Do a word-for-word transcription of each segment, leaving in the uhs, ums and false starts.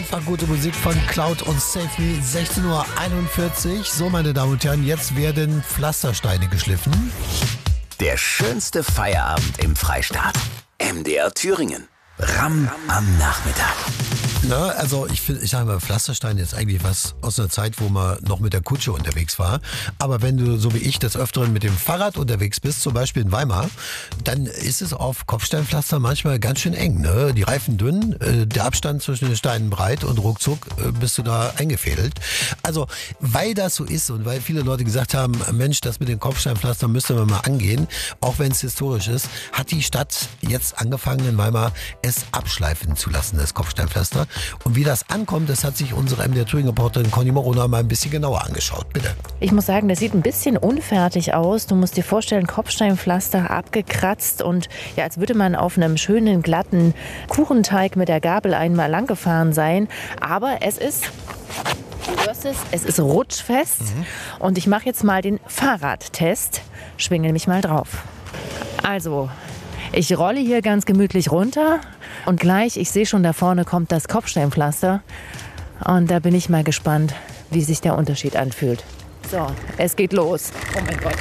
Einfach gute Musik von Cloud und Save Me, sechzehn Uhr einundvierzig. So, meine Damen und Herren, jetzt werden Pflastersteine geschliffen. Der schönste Feierabend im Freistaat. M D R Thüringen. Ram am Nachmittag. Na, also ich finde, ich sage mal, Pflasterstein ist eigentlich was aus einer Zeit, wo man noch mit der Kutsche unterwegs war. Aber wenn du, so wie ich, des Öfteren mit dem Fahrrad unterwegs bist, zum Beispiel in Weimar, dann ist es auf Kopfsteinpflaster manchmal ganz schön eng. Ne? Die Reifen dünn, äh, der Abstand zwischen den Steinen breit und ruckzuck äh, bist du da eingefädelt. Also, weil das so ist und weil viele Leute gesagt haben, Mensch, das mit den Kopfsteinpflastern müsste man mal angehen, auch wenn es historisch ist, hat die Stadt jetzt angefangen in Weimar, es abschleifen zu lassen, das Kopfsteinpflaster. Und wie das ankommt, das hat sich unsere M D R Thüringen-Reporterin Conny Morona mal ein bisschen genauer angeschaut. Bitte. Ich muss sagen, das sieht ein bisschen unfertig aus. Du musst dir vorstellen, Kopfsteinpflaster abgekratzt und ja, als würde man auf einem schönen, glatten Kuchenteig mit der Gabel einmal lang gefahren sein. Aber es ist... Du hörst es, es ist rutschfest. Mhm. Und ich mache jetzt mal den Fahrradtest. Schwinge nämlich mal drauf. Also... Ich rolle hier ganz gemütlich runter und gleich, ich sehe schon, da vorne kommt das Kopfsteinpflaster. Und da bin ich mal gespannt, wie sich der Unterschied anfühlt. So, es geht los. Oh mein Gott.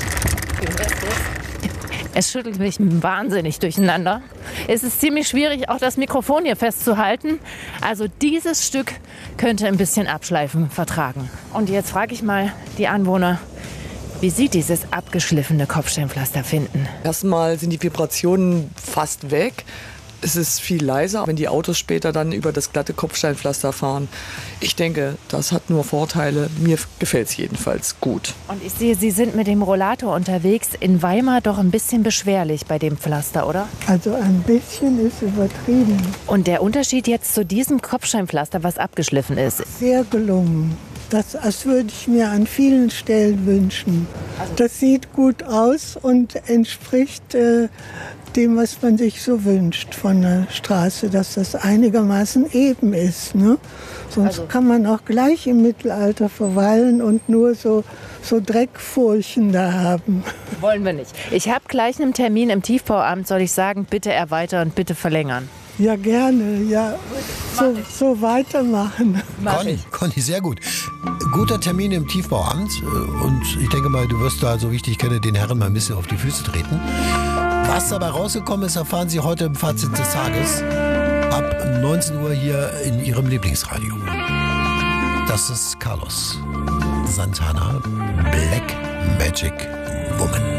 Es schüttelt mich wahnsinnig durcheinander. Es ist ziemlich schwierig, auch das Mikrofon hier festzuhalten. Also dieses Stück könnte ein bisschen Abschleifen vertragen. Und jetzt frage ich mal die Anwohner, wie Sie dieses abgeschliffene Kopfsteinpflaster finden. Erstmal sind die Vibrationen fast weg. Es ist viel leiser, wenn die Autos später dann über das glatte Kopfsteinpflaster fahren. Ich denke, das hat nur Vorteile. Mir gefällt es jedenfalls gut. Und ich sehe, Sie sind mit dem Rollator unterwegs. In Weimar doch ein bisschen beschwerlich bei dem Pflaster, oder? Also ein bisschen ist übertrieben. Und der Unterschied jetzt zu diesem Kopfsteinpflaster, was abgeschliffen ist? Sehr gelungen. Das, das würde ich mir an vielen Stellen wünschen. Das sieht gut aus und entspricht äh, dem, was man sich so wünscht von der Straße, dass das einigermaßen eben ist. Ne? Sonst also kann man auch gleich im Mittelalter verweilen und nur so, so Dreckfurchen da haben. Wollen wir nicht. Ich habe gleich einen Termin im Tiefbauamt, soll ich sagen, bitte erweitern, bitte verlängern. Ja, gerne. Ja, so, so weitermachen. Conny, Conny, sehr gut. Guter Termin im Tiefbauamt. Und ich denke mal, du wirst da, so wie ich dich kenne, den Herren mal ein bisschen auf die Füße treten. Was dabei rausgekommen ist, erfahren Sie heute im Fazit des Tages. Ab neunzehn Uhr hier in Ihrem Lieblingsradio. Das ist Carlos Santana, Black Magic Woman.